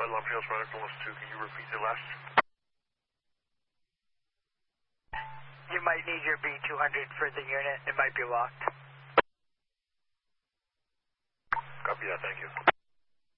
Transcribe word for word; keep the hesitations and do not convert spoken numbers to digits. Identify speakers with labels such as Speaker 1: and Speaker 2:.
Speaker 1: Los Angeles Medical Institute, can you repeat the last?
Speaker 2: You might need your B two hundred for the unit. It might be locked.
Speaker 1: Copy that, thank you.